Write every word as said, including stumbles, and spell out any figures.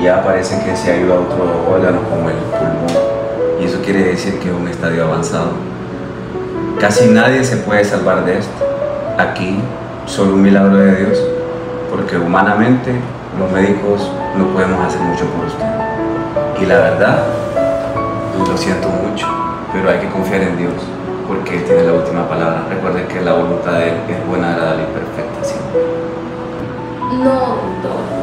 ya parece que se ha ido a otro órgano como el pulmón, y eso quiere decir que es un estadio avanzado. Casi nadie se puede salvar de esto. Aquí, solo un milagro de Dios, porque humanamente los médicos no podemos hacer mucho por usted. Y la verdad, lo siento mucho, pero hay que confiar en Dios, porque Él tiene la última palabra. Recuerde que la voluntad de Él es buena, agradable y perfecta siempre. No, doctor.